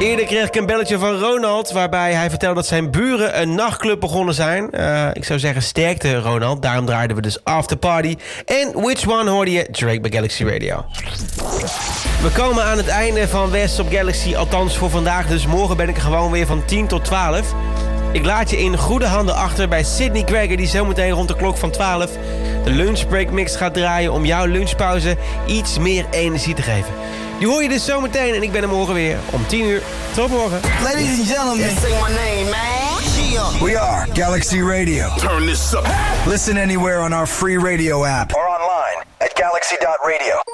Eerder kreeg ik een belletje van Ronald, waarbij hij vertelde dat zijn buren een nachtclub begonnen zijn. Ik zou zeggen sterkte, Ronald. Daarom draaiden we dus After Party. En Which One hoorde je? Drake bij Galaxy Radio. We komen aan het einde van West op Galaxy, althans voor vandaag. Dus morgen ben ik er gewoon weer van 10 tot 12. Ik laat je in goede handen achter bij Sydney Gregor, die zometeen rond de klok van 12 de lunchbreak mix gaat draaien om jouw lunchpauze iets meer energie te geven. Die hoor je dus zometeen en ik ben er morgen weer om 10 uur. Tot morgen. Ladies and gentlemen, say my name, man. We are Galaxy Radio. Turn this up. Listen anywhere on our free radio app or online at galaxy.radio.